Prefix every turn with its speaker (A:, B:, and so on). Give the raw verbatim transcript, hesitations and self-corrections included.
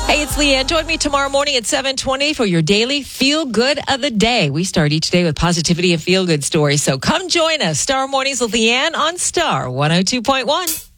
A: Hey, it's Leanne. Join me tomorrow morning at seven twenty for your daily feel good of the day. We start each day with positivity and feel good stories. So come join us. Star Mornings with Leanne on Star one oh two point one.